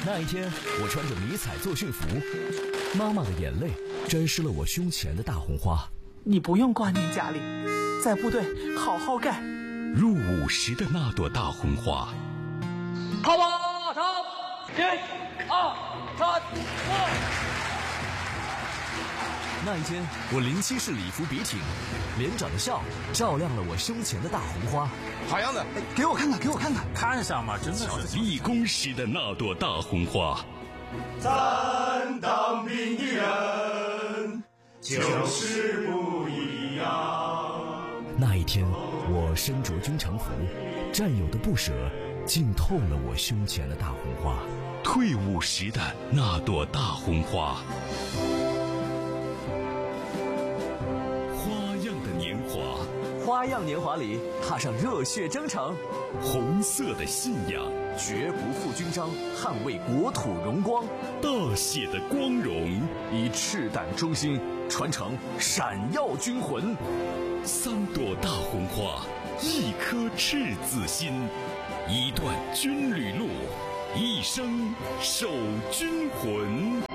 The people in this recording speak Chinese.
那一天，我穿着迷彩作训服，妈妈的眼泪沾湿了我胸前的大红花。 你不用挂念家里，在部队好好干。 入伍时的那朵大红花。 靠吧，上1、2、3、4。 那一天，我07式礼服笔挺，连长的笑照亮了我胸前的大红花。 好样的！ 给我看看，给我看看， 看上吗？真的是立功时的那朵大红花。 咱当兵的人就是不一样。 那一天，我身着军常服，战友的不舍浸透了我胸前的大红花。 退伍时的那朵大红花。花样的年华， 花样年华里踏上热血征程。 红色的信仰， 绝不负军章，捍卫国土荣光。 大写的光荣， 以赤胆忠心传承闪耀军魂。 3朵大红花，1颗赤子心，1段军旅路，一生守军魂。